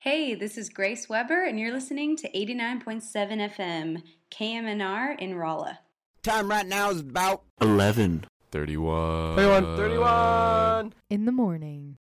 Hey, this is Grace Weber, and you're listening to 89.7 FM, KMNR in Rolla. Time right now is about 11:31. 31 31 in the morning.